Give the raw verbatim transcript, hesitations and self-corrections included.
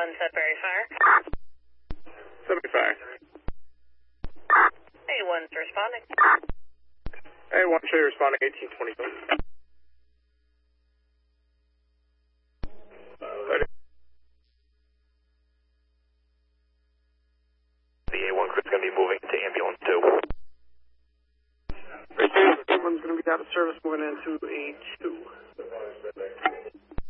one, Sudbury Fire. Sudbury Fire. A one's responding. A one, Cherry responding, eighteen twenty-four. The A one crew's going to be moving to ambulance two. A one's going to be out of service moving into A two.